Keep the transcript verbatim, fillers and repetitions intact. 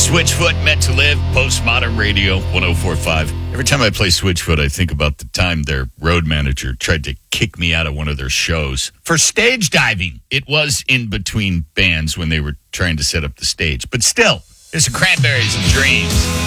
Switchfoot, Meant to Live, Postmodern Radio, one oh four point five. Every time I play Switchfoot, I think about the time their road manager tried to kick me out of one of their shows for stage diving. It was in between bands when they were trying to set up the stage. But still, there's a Cranberries and Dreams.